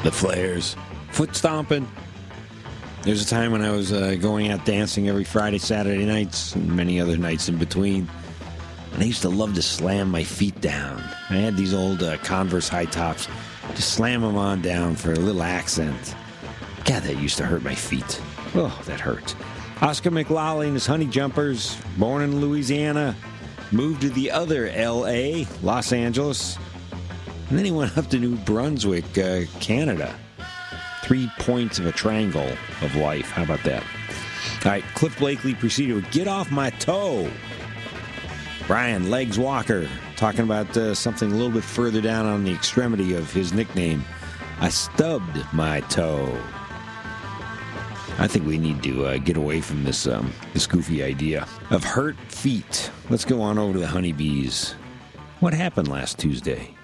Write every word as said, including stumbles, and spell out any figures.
The Flares. Foot stomping. There's a time when I was uh, going out dancing every Friday, Saturday nights, and many other nights in between. And I used to love to slam my feet down. I had these old uh, Converse high tops. Just slam them on down for a little accent. God, that used to hurt my feet. Oh, that hurt. Oscar McLaughlin and his Honey Jumpers, born in Louisiana, moved to the other L A, Los Angeles, and then he went up to New Brunswick, uh, Canada. Three points of a triangle of life. How about that? All right, Cliff Blakely proceeded with Get Off My Toe. Brian Legs Walker talking about uh, something a little bit further down on the extremity of his nickname. I stubbed my toe. I think we need to uh, get away from this um, this goofy idea of hurt feet. Let's go on over to the honeybees. What happened last Tuesday?